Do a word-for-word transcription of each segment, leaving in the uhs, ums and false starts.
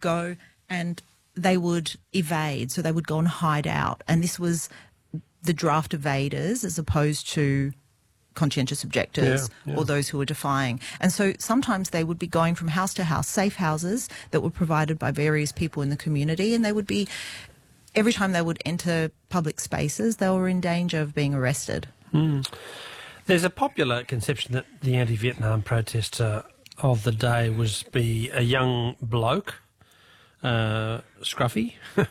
go and they would evade, so they would go and hide out. And this was the draft evaders as opposed to conscientious objectors yeah, yeah. or those who were defying. And so sometimes they would be going from house to house, safe houses that were provided by various people in the community, and they would be, every time they would enter public spaces, they were in danger of being arrested. Mm. There's a popular conception that the anti-Vietnam protester of the day was be a young bloke, uh, scruffy.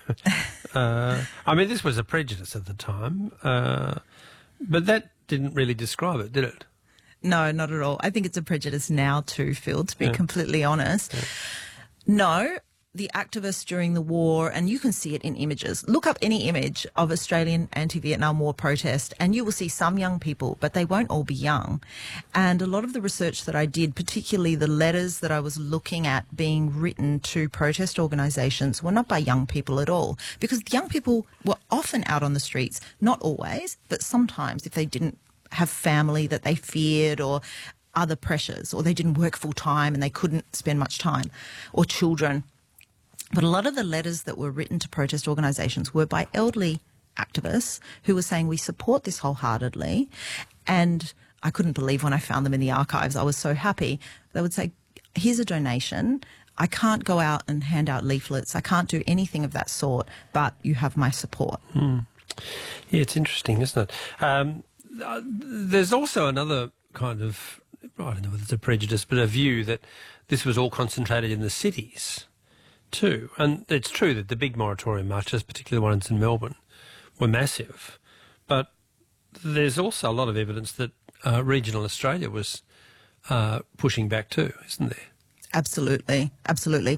uh, I mean, this was a prejudice at the time, uh, but that didn't really describe it, did it? No, not at all. I think it's a prejudice now too, Phil, to be Yeah. completely honest. Yeah. No, the activists during the war, and you can see it in images. Look up any image of Australian anti-Vietnam War protest and you will see some young people, but they won't all be young. And a lot of the research that I did, particularly the letters that I was looking at being written to protest organisations, were not by young people at all, because young people were often out on the streets, not always, but sometimes if they didn't have family that they feared or other pressures, or they didn't work full time and they couldn't spend much time, or children. But a lot of the letters that were written to protest organisations were by elderly activists who were saying, we support this wholeheartedly. And I couldn't believe when I found them in the archives. I was so happy. They would say, here's a donation. I can't go out and hand out leaflets. I can't do anything of that sort, but you have my support. Mm. Yeah, it's interesting, isn't it? Um, uh, there's also another kind of, I don't know whether it's a prejudice, but a view that this was all concentrated in the cities too. And it's true that the big moratorium marches, particularly the ones in Melbourne, were massive. But there's also a lot of evidence that uh, regional Australia was uh, pushing back too, isn't there? Absolutely, absolutely.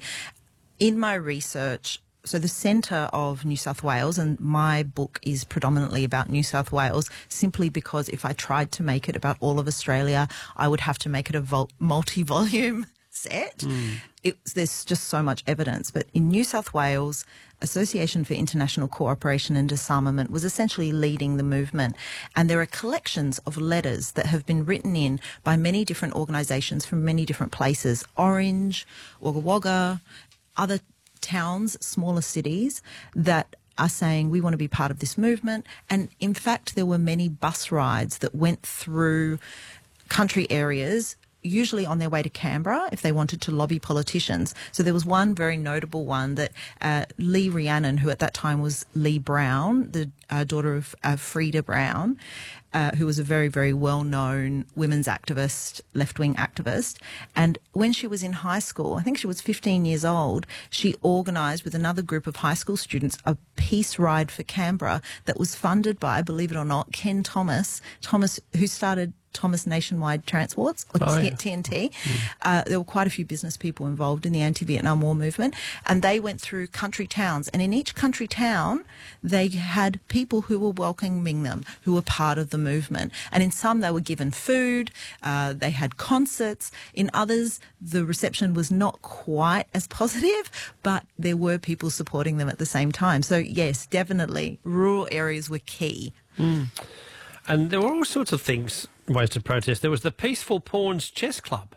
In my research, so the centre of New South Wales, and my book is predominantly about New South Wales, simply because if I tried to make it about all of Australia, I would have to make it a vol- multi-volume set. Mm. It, there's just so much evidence. But in New South Wales, Association for International Cooperation and Disarmament was essentially leading the movement. And there are collections of letters that have been written in by many different organisations from many different places, Orange, Wagga Wagga, other towns, smaller cities, that are saying we want to be part of this movement. And in fact, there were many bus rides that went through country areas, usually on their way to Canberra if they wanted to lobby politicians. So there was one very notable one that uh, Lee Rhiannon, who at that time was Lee Brown, the uh, daughter of uh, Freda Brown, uh, who was a very, very well-known women's activist, left-wing activist. And when she was in high school, I think she was fifteen years old, she organised with another group of high school students a peace ride for Canberra that was funded by, believe it or not, Ken Thomas, Thomas who started Thomas Nationwide Transports, or oh, yeah. T N T. Mm. Uh, there were quite a few business people involved in the anti-Vietnam War movement, and they went through country towns. And in each country town, they had people who were welcoming them, who were part of the movement. And in some, they were given food, uh, they had concerts. In others, the reception was not quite as positive, but there were people supporting them at the same time. So, yes, definitely, rural areas were key. Mm. And there were all sorts of things, ways to protest. There was the Peaceful Pawns Chess Club.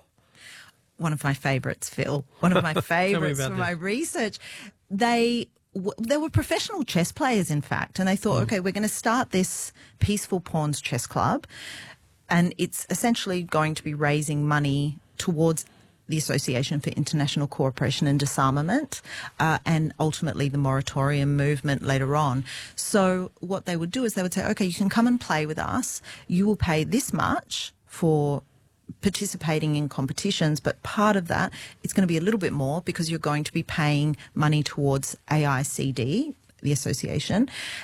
One of my favourites, Phil. One of my favourites for my research. They w- they were professional chess players, in fact, and they thought, mm. okay, we're going to start this Peaceful Pawns Chess Club, and it's essentially going to be raising money towards the Association for International Cooperation and Disarmament, uh, and ultimately the moratorium movement later on. So what they would do is they would say, okay, you can come and play with us. You will pay this much for participating in competitions, but part of that, it's going to be a little bit more because you're going to be paying money towards A I C D, the association,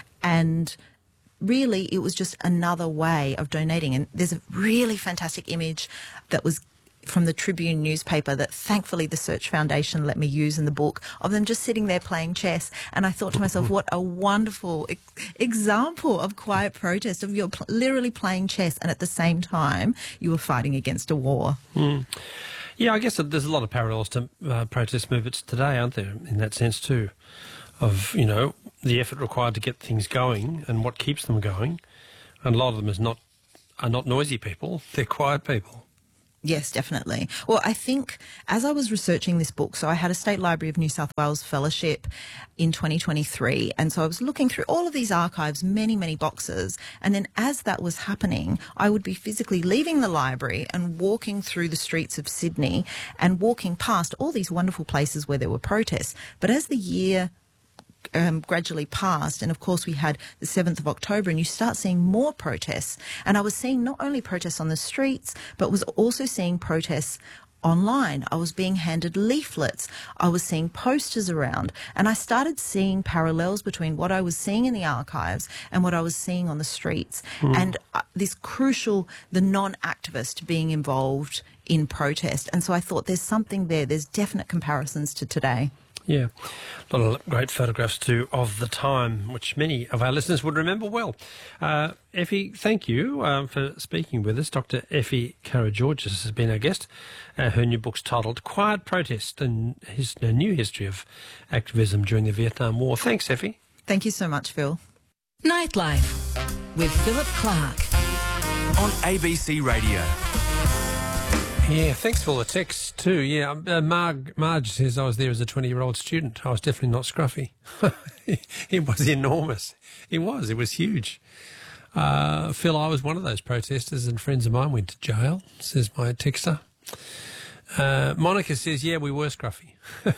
and really it was just another way of donating. And there's a really fantastic image that was from the Tribune newspaper that thankfully the Search Foundation let me use in the book, of them just sitting there playing chess. And I thought to myself, what a wonderful e- example of quiet protest, of you're pl- literally playing chess and at the same time you were fighting against a war. Mm. Yeah, I guess there's a lot of parallels to uh, protest movements today, aren't there, in that sense too, of, you know, the effort required to get things going and what keeps them going. And a lot of them is not are not noisy people, they're quiet people. Yes, definitely. Well, I think as I was researching this book, so I had a State Library of New South Wales fellowship in twenty twenty-three. And so I was looking through all of these archives, many, many boxes. And then as that was happening, I would be physically leaving the library and walking through the streets of Sydney and walking past all these wonderful places where there were protests. But as the year Um, gradually passed, and of course we had the seventh of October, and you start seeing more protests. And I was seeing not only protests on the streets, but was also seeing protests online. I was being handed leaflets. I was seeing posters around, and I started seeing parallels between what I was seeing in the archives and what I was seeing on the streets. Mm. And uh, this crucial, the non-activist being involved in protest. And so I thought there's something there. There's definite comparisons to today. Yeah, a lot of great photographs too of the time, which many of our listeners would remember well. Uh, Effie, thank you uh, for speaking with us. Doctor Effie Karageorgis has been our guest. Uh, her new book's titled Quiet Protest and his a New History of Activism During the Vietnam War. Thanks, Effie. Thank you so much, Phil. Nightlife with Philip Clark on A B C Radio. Yeah, thanks for all the texts too. Yeah, uh, Marg, Marge says I was there as a twenty-year-old student. I was definitely not scruffy. It was enormous. It was. It was huge. Uh, Phil, I was one of those protesters and friends of mine went to jail, says my texter. Uh, Monica says, yeah, we were scruffy.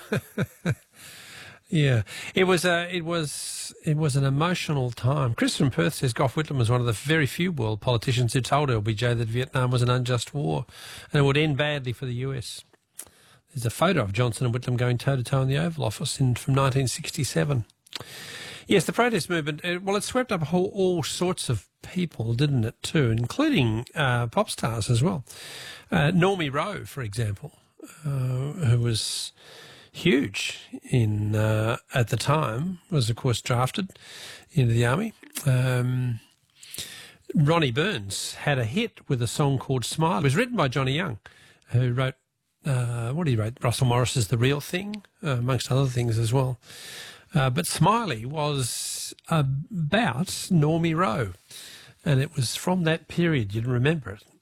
Yeah, it was a, it was it was an emotional time. Chris from Perth says Gough Whitlam was one of the very few world politicians who told L B J that Vietnam was an unjust war and it would end badly for the U S. There's a photo of Johnson and Whitlam going toe-to-toe in the Oval Office in, from nineteen sixty-seven. Yes, the protest movement, uh, well, it swept up whole, all sorts of people, didn't it, too, including uh, pop stars as well. Uh, Normie Rowe, for example, uh, who was huge in uh, at the time, was of course drafted into the army. Um, Ronnie Burns had a hit with a song called Smile. It was written by Johnny Young, who wrote, uh, what did he write? Russell Morris's The Real Thing, uh, amongst other things as well. Uh, but Smiley was about Normie Rowe, and it was from that period, you'd remember it,